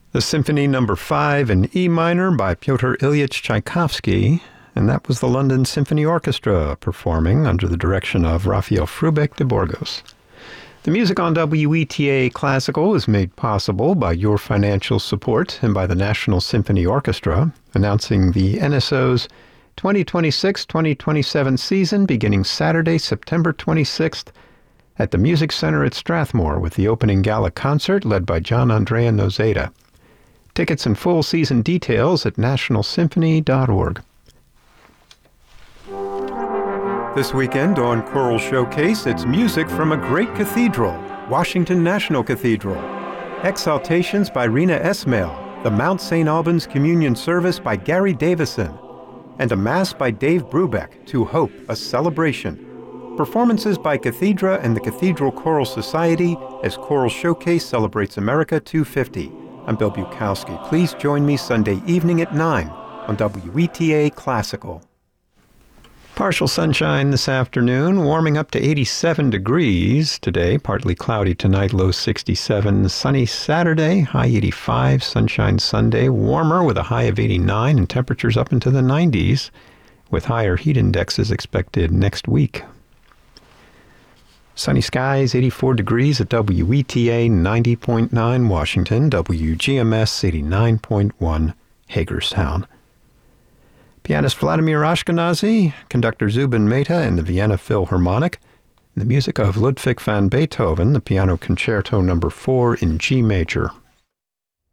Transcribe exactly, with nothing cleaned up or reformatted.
The Symphony Number five in E minor by Pyotr Ilyich Tchaikovsky, and that was the London Symphony Orchestra performing under the direction of Rafael Frubeck de Burgos. The music on W E T A Classical is made possible by your financial support and by the National Symphony Orchestra, announcing the N S O's twenty twenty-six twenty twenty-seven season beginning Saturday, September twenty-sixth at the Music Center at Strathmore with the opening gala concert led by John Andrea Nozeda. Tickets and full season details at national symphony dot org. This weekend on Choral Showcase, it's music from a great cathedral, Washington National Cathedral. Exaltations by Rena Esmail, the Mount Saint Albans Communion Service by Gary Davison, and a Mass by Dave Brubeck, To Hope, a Celebration. Performances by Cathedra and the Cathedral Choral Society as Choral Showcase celebrates America two fifty. I'm Bill Bukowski. Please join me Sunday evening at nine on W E T A Classical. Partial sunshine this afternoon, warming up to eighty-seven degrees today. Partly cloudy tonight, low sixty-seven. Sunny Saturday, high eighty-five. Sunshine Sunday, warmer with a high of eighty-nine and temperatures up into the nineties, with higher heat indexes expected next week. Sunny skies, eighty-four degrees at W E T A ninety point nine Washington, W G M S eighty-nine point one Hagerstown. Pianist Vladimir Ashkenazy, conductor Zubin Mehta and the Vienna Philharmonic, and the music of Ludwig van Beethoven, the Piano Concerto Number four in G major.